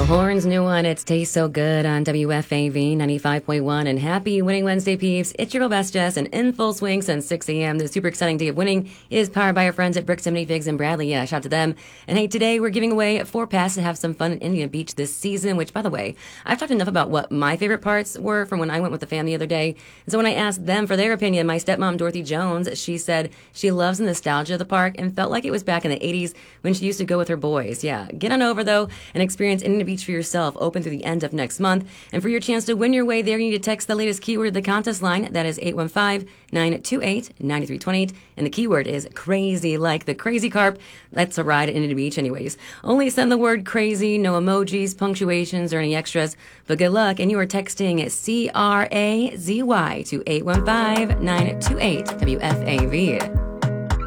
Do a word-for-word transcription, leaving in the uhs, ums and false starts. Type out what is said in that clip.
Horns, new one. It tastes so good on W F A V ninety-five point one. And happy Winning Wednesday, peeps. It's your real best, Jess, and in full swing since six a.m. The super exciting day of winning is powered by our friends at Briximity Figs and Bradley. Yeah, shout out to them. And hey, today we're giving away four passes to have some fun in Indian Beach this season, which, by the way, I've talked enough about what my favorite parts were from when I went with the family the other day. And so when I asked them for their opinion, my stepmom, Dorothy Jones, she said she loves the nostalgia of the park and felt like it was back in the eighties when she used to go with her boys. Yeah, get on over, though, and experience Indian Beach for yourself, open through the end of next month. And for your chance to win your way there, you need to text the latest keyword to the contest line. That is eight one five, nine two eight, nine three two eight. And the keyword is crazy, like the crazy carp. That's a ride at Indian Beach anyways. Only send the word crazy, no emojis, punctuations, or any extras. But good luck, and you are texting C R A Z Y to eight one five, nine two eight W F A V.